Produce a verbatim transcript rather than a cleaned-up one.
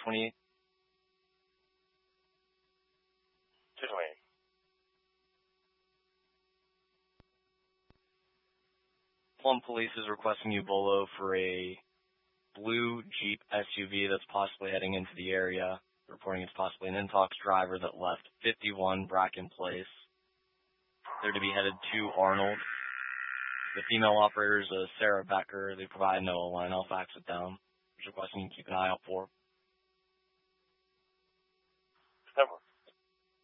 twenty-eight. two twenty-eight. Plum Police is requesting you, Bolo, for a blue Jeep S U V that's possibly heading into the area. Reporting it's possibly an Intox driver that left fifty-one Bracken Place. They're to be headed to Arnold. The female operator is uh, Sarah Becker. They provide no line. I'll fax it down. Just requesting you keep an eye out for.